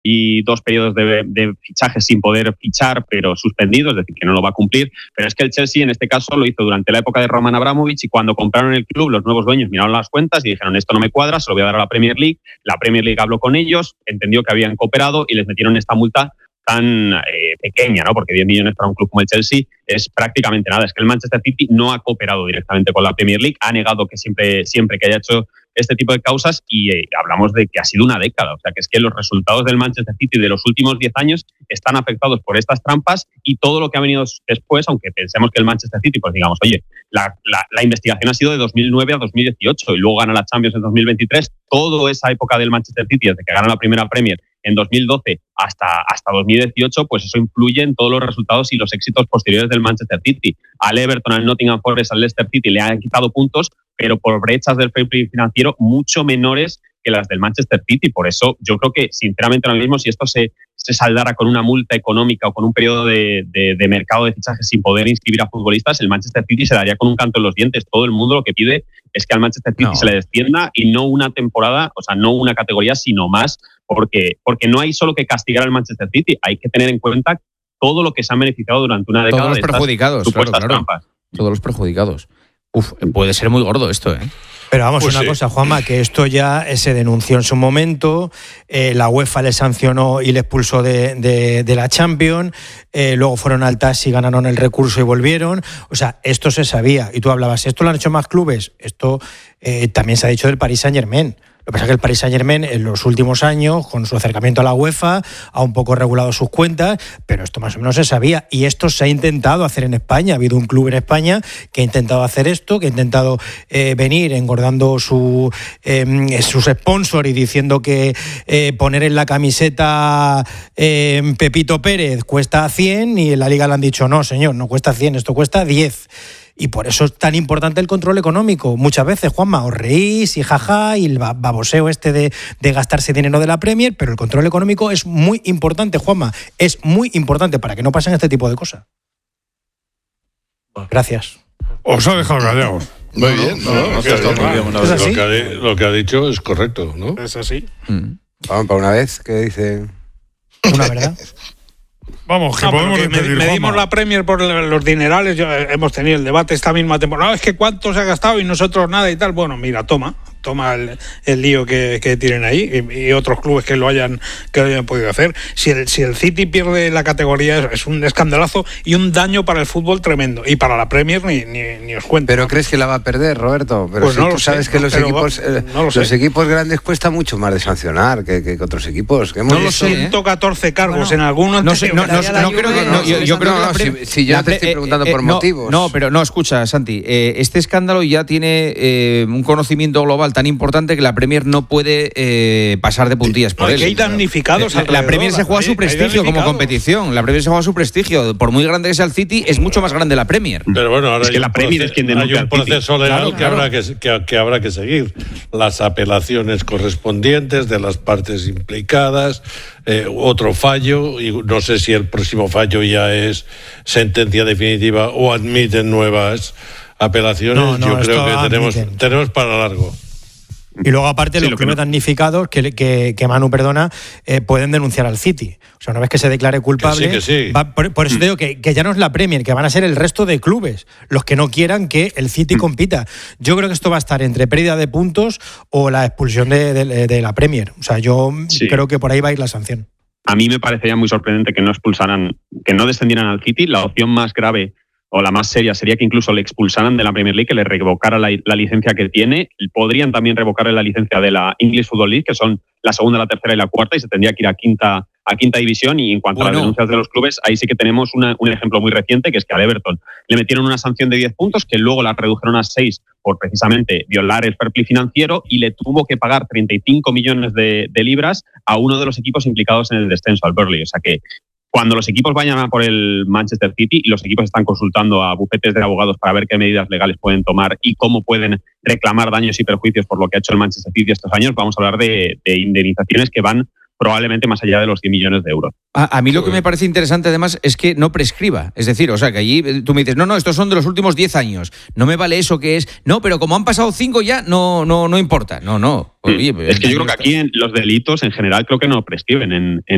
y 2 periodos de fichajes sin poder fichar, pero suspendidos, es decir, que no lo va a cumplir. Pero es que el Chelsea en este caso lo hizo durante la época de Roman Abramovich, y cuando compraron el club, los nuevos dueños miraron las cuentas y dijeron, esto no me cuadra, se lo voy a dar a la Premier League. La Premier League habló con ellos, entendió que habían cooperado y les metieron esta multa tan pequeña, ¿no? Porque 10 millones para un club como el Chelsea es prácticamente nada. Es que el Manchester City no ha cooperado directamente con la Premier League, ha negado que siempre que haya hecho este tipo de causas, y hablamos de que ha sido una década. O sea, que es que los resultados del Manchester City de los últimos 10 años están afectados por estas trampas, y todo lo que ha venido después, aunque pensemos que el Manchester City, pues digamos, oye, la investigación ha sido de 2009 a 2018 y luego gana la Champions en 2023. Toda esa época del Manchester City, desde que gana la primera Premier en 2012 hasta 2018, pues eso influye en todos los resultados y los éxitos posteriores del Manchester City. Al Everton, al Nottingham Forest, al Leicester City le han quitado puntos, pero por brechas del fair play financiero mucho menores que las del Manchester City. Por eso yo creo que, sinceramente, ahora mismo, si esto se saldara con una multa económica o con un periodo de mercado de fichajes sin poder inscribir a futbolistas, el Manchester City se daría con un canto en los dientes. Todo el mundo lo que pide es que al Manchester City se le descienda, y no una temporada, o sea, no una categoría, sino más, porque no hay solo que castigar al Manchester City, hay que tener en cuenta todo lo que se han beneficiado durante una década. Todos los perjudicados, supuestas trampas. Todos los perjudicados. Puede ser muy gordo esto, ¿eh? Pero vamos, Pues una sí. cosa, Juanma, que esto ya se denunció en su momento, la UEFA le sancionó y le expulsó de la Champions, luego fueron al TAS y ganaron el recurso y volvieron. O sea, esto se sabía. Y tú hablabas, ¿esto lo han hecho más clubes? Esto también se ha dicho del Paris Saint-Germain. Lo que pasa es que el Paris Saint-Germain en los últimos años, con su acercamiento a la UEFA, ha un poco regulado sus cuentas, pero esto más o menos se sabía. Y esto se ha intentado hacer en España. Ha habido un club en España que ha intentado hacer esto, que ha intentado venir engordando sus sponsors y diciendo que poner en la camiseta Pepito Pérez cuesta 100, y en la Liga le han dicho, no, señor, no cuesta 100, esto cuesta 10. Y por eso es tan importante el control económico. Muchas veces, Juanma, os reís y jaja, y el baboseo este de gastarse dinero de la Premier, pero el control económico es muy importante, Juanma. Es muy importante para que no pasen este tipo de cosas. Gracias. Os ha dejado callados. Muy bien, Lo que ha dicho es correcto, ¿no? Es así. Vamos, para una vez, ¿qué dice? Una verdad. Vamos, que podemos despedir, medimos Juanma. la Premier por los dinerales. Hemos tenido el debate esta misma temporada. Es que cuánto se ha gastado y nosotros nada y tal. Bueno, mira, toma el lío que tienen ahí, y otros clubes que lo hayan podido hacer. Si el City pierde la categoría, es un escandalazo y un daño para el fútbol tremendo, y para la Premier ni os cuento. ¿Pero crees que la va a perder, Roberto? Pero pues si no tú lo sabes sé, que los equipos grandes cuesta mucho más de sancionar que otros equipos. No lo sé. 114 cargos en algunos. No sé, yo creo que si yo te estoy preguntando por motivos. No, pero no, escucha, Santi, este escándalo ya tiene un conocimiento global tan importante que la Premier no puede pasar de puntillas por él. Que hay damnificados. La Premier se juega su prestigio como competición. La Premier se juega su prestigio. Por muy grande que sea el City, es mucho más grande la Premier. Pero bueno, ahora es que la Premier es quien denuncia. Hay un proceso legal que habrá que seguir. Las apelaciones correspondientes de las partes implicadas, otro fallo, y no sé si el próximo fallo ya es sentencia definitiva o admiten nuevas apelaciones. Yo creo que tenemos para largo. Y luego, aparte, los clubes damnificados que Manu perdona, pueden denunciar al City. O sea, una vez que se declare culpable, que sí. Por eso te digo que ya no es la Premier, que van a ser el resto de clubes los que no quieran que el City compita. Yo creo que esto va a estar entre pérdida de puntos o la expulsión de la Premier. O sea, yo creo que por ahí va a ir la sanción. A mí me parecería muy sorprendente que no descendieran al City. La opción más grave o la más seria sería que incluso le expulsaran de la Premier League, que le revocara la licencia que tiene. Podrían también revocarle la licencia de la English Football League, que son la segunda, la tercera y la cuarta, y se tendría que ir a quinta división. Y en cuanto a las denuncias de los clubes, ahí sí que tenemos un ejemplo muy reciente, que es que al Everton le metieron una sanción de 10 puntos, que luego la redujeron a 6 por precisamente violar el fair play financiero, y le tuvo que pagar 35 millones de libras a uno de los equipos implicados en el descenso, al Burnley. O sea que cuando los equipos vayan a por el Manchester City, y los equipos están consultando a bufetes de abogados para ver qué medidas legales pueden tomar y cómo pueden reclamar daños y perjuicios por lo que ha hecho el Manchester City estos años, vamos a hablar de indemnizaciones que van probablemente más allá de los 10 millones de euros. A mí lo que me parece interesante, además, es que no prescriba. Es decir, o sea, que allí tú me dices, no, estos son de los últimos 10 años. No me vale eso que es... No, pero como han pasado 5 ya, no importa. No. Oye, es que yo creo que aquí los delitos en general creo que no prescriben. En